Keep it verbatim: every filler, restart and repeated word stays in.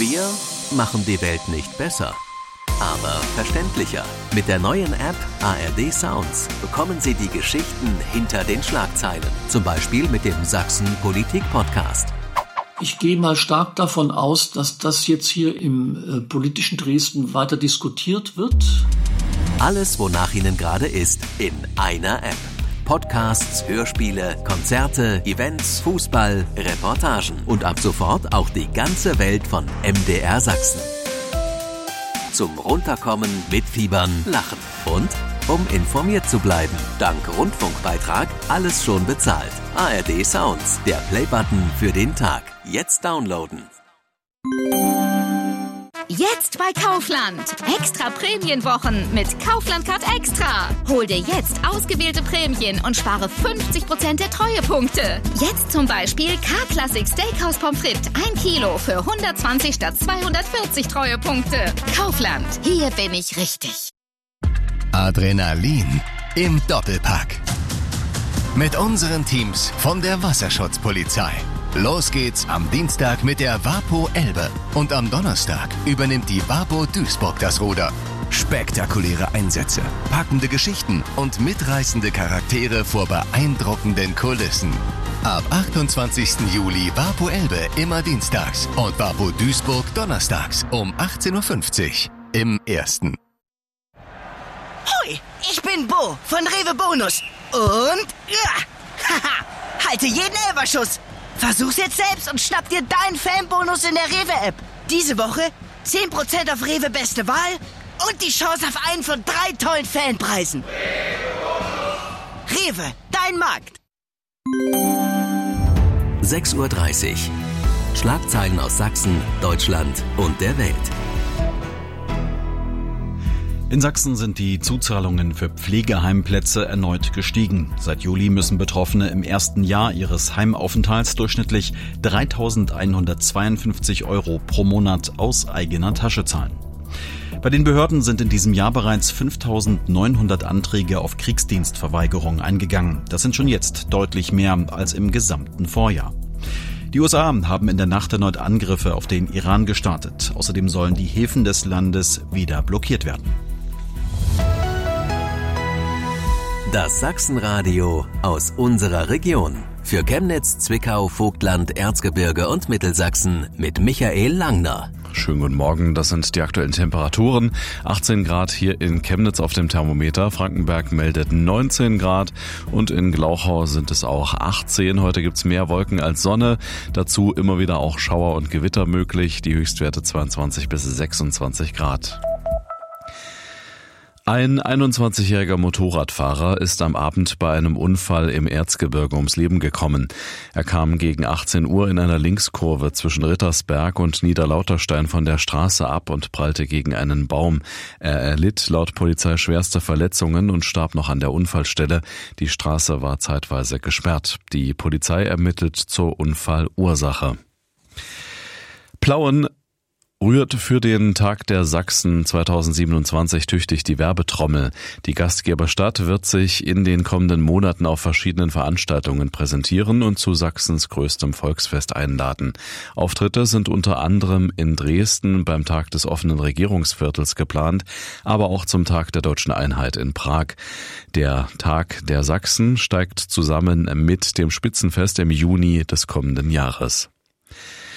Wir machen die Welt nicht besser, aber verständlicher. Mit der neuen App A R D Sounds bekommen Sie die Geschichten hinter den Schlagzeilen. Zum Beispiel mit dem Sachsen Politik Podcast. Ich gehe mal stark davon aus, dass das jetzt hier im äh, politischen Dresden weiter diskutiert wird. Alles, wonach Ihnen gerade ist, in einer App. Podcasts, Hörspiele, Konzerte, Events, Fußball, Reportagen und ab sofort auch die ganze Welt von M D R Sachsen. Zum Runterkommen, Mitfiebern, Lachen und um informiert zu bleiben. Dank Rundfunkbeitrag alles schon bezahlt. A R D Sounds, der Playbutton für den Tag. Jetzt downloaden. Jetzt bei Kaufland. Extra Prämienwochen mit Kaufland Card Extra. Hol dir jetzt ausgewählte Prämien und spare fünfzig Prozent der Treuepunkte. Jetzt zum Beispiel K-Classic Steakhouse Pommes frites ein Kilo für hundertzwanzig statt zweihundertvierzig Treuepunkte. Kaufland, hier bin ich richtig. Adrenalin im Doppelpack. Mit unseren Teams von der Wasserschutzpolizei. Los geht's am Dienstag mit der Wapo Elbe und am Donnerstag übernimmt die Wapo Duisburg das Ruder. Spektakuläre Einsätze, packende Geschichten und mitreißende Charaktere vor beeindruckenden Kulissen. Ab achtundzwanzigsten Juli Wapo Elbe immer dienstags und Wapo Duisburg donnerstags um achtzehn Uhr fünfzig im Ersten. Hoi, ich bin Bo von Rewe Bonus und ja, haha, halte jeden Elferschuss. Versuch's jetzt selbst und schnapp dir deinen Fanbonus in der Rewe-App. Diese Woche zehn Prozent auf Rewe Beste Wahl und die Chance auf einen von drei tollen Fanpreisen. Rewe, dein Markt. sechs Uhr dreißig. Schlagzeilen aus Sachsen, Deutschland und der Welt. In Sachsen sind die Zuzahlungen für Pflegeheimplätze erneut gestiegen. Seit Juli müssen Betroffene im ersten Jahr ihres Heimaufenthalts durchschnittlich dreitausendeinhundertzweiundfünfzig Euro pro Monat aus eigener Tasche zahlen. Bei den Behörden sind in diesem Jahr bereits fünftausendneunhundert Anträge auf Kriegsdienstverweigerung eingegangen. Das sind schon jetzt deutlich mehr als im gesamten Vorjahr. Die U S A haben in der Nacht erneut Angriffe auf den Iran gestartet. Außerdem sollen die Häfen des Landes wieder blockiert werden. Das Sachsenradio aus unserer Region. Für Chemnitz, Zwickau, Vogtland, Erzgebirge und Mittelsachsen mit Michael Langner. Schönen guten Morgen, das sind die aktuellen Temperaturen. achtzehn Grad hier in Chemnitz auf dem Thermometer. Frankenberg meldet neunzehn Grad und in Glauchau sind es auch achtzehn. Heute gibt's mehr Wolken als Sonne. Dazu immer wieder auch Schauer und Gewitter möglich. Die Höchstwerte zweiundzwanzig bis sechsundzwanzig Grad. Ein einundzwanzigjähriger Motorradfahrer ist am Abend bei einem Unfall im Erzgebirge ums Leben gekommen. Er kam gegen achtzehn Uhr in einer Linkskurve zwischen Rittersberg und Niederlauterstein von der Straße ab und prallte gegen einen Baum. Er erlitt laut Polizei schwerste Verletzungen und starb noch an der Unfallstelle. Die Straße war zeitweise gesperrt. Die Polizei ermittelt zur Unfallursache. Plauen rührt für den Tag der Sachsen zweitausendsiebenundzwanzig tüchtig die Werbetrommel. Die Gastgeberstadt wird sich in den kommenden Monaten auf verschiedenen Veranstaltungen präsentieren und zu Sachsens größtem Volksfest einladen. Auftritte sind unter anderem in Dresden beim Tag des offenen Regierungsviertels geplant, aber auch zum Tag der Deutschen Einheit in Prag. Der Tag der Sachsen steigt zusammen mit dem Spitzenfest im Juni des kommenden Jahres.